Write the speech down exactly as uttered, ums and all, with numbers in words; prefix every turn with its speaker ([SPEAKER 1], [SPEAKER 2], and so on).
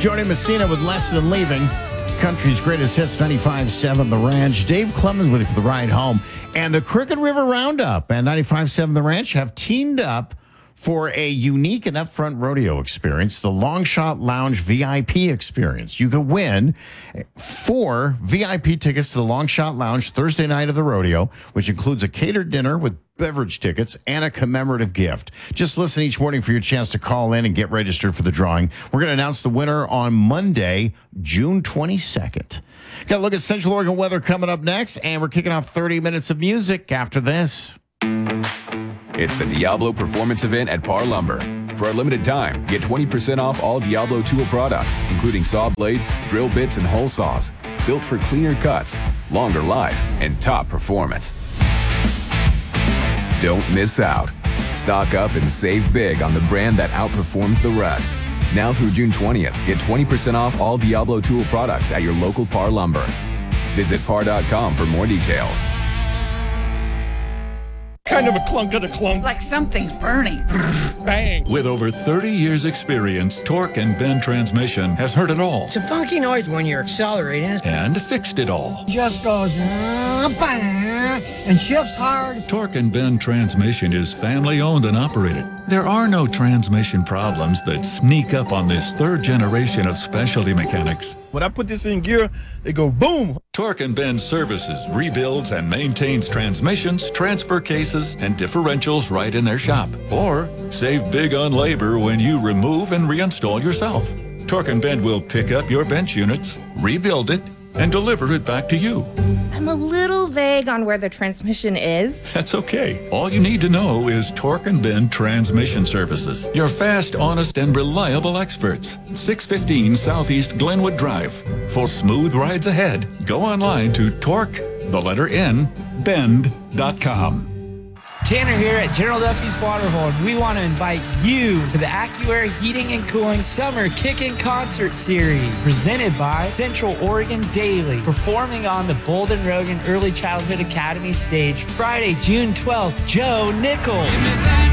[SPEAKER 1] Jody Messina with Less Than Leaving. Country's greatest hits, ninety-five point seven The Ranch. Dave Clemens with you for the ride home. And the Crooked River Roundup and ninety-five point seven The Ranch have teamed up for a unique and upfront rodeo experience, the Longshot Lounge V I P experience. You can win four V I P tickets to the Longshot Lounge Thursday night of the rodeo, which includes a catered dinner with beverage tickets and a commemorative gift. Just listen each morning for your chance to call in and get registered for the drawing. We're going to announce the winner on Monday, June twenty-second. Got to look at Central Oregon weather coming up next, and we're kicking off thirty minutes of music after this.
[SPEAKER 2] It's the Diablo Performance Event at Par Lumber. For a limited time, get twenty percent off all Diablo tool products, including saw blades, drill bits, and hole saws. Built for cleaner cuts, longer life, and top performance. Don't miss out. Stock up and save big on the brand that outperforms the rest. Now through June twentieth, get twenty percent off all Diablo tool products at your local Par Lumber. Visit par dot com for more details.
[SPEAKER 3] Kind of a clunk of the clunk.
[SPEAKER 4] Like something's burning.
[SPEAKER 3] Bang.
[SPEAKER 5] With over thirty years experience, Torque and Bend Transmission has heard it all.
[SPEAKER 6] It's a funky noise when you're accelerating.
[SPEAKER 5] And fixed it all.
[SPEAKER 6] Just goes uh, bang, and shifts hard.
[SPEAKER 5] Torque and Bend Transmission is family owned and operated. There are no transmission problems that sneak up on this third generation of specialty mechanics.
[SPEAKER 3] When I put this in gear, it go boom.
[SPEAKER 5] Torque and Bend services, rebuilds, and maintains transmissions, transfer cases, and differentials right in their shop. Or save big on labor when you remove and reinstall yourself. Torque and Bend will pick up your bench units, rebuild it, and deliver it back to you.
[SPEAKER 7] I'm a little vague on where the transmission is.
[SPEAKER 5] That's okay. All you need to know is Torque and Bend Transmission Services. Your fast, honest, and reliable experts. six fifteen Southeast Glenwood Drive. For smooth rides ahead, go online to Torque, the letter N, bend dot com.
[SPEAKER 8] Tanner here at General Duffy's Waterhole. We want to invite you to the AccuAir Heating and Cooling Summer Kickin' Concert Series, presented by Central Oregon Daily, performing on the Bolden Rogan Early Childhood Academy stage Friday, June twelfth. Joe Nichols.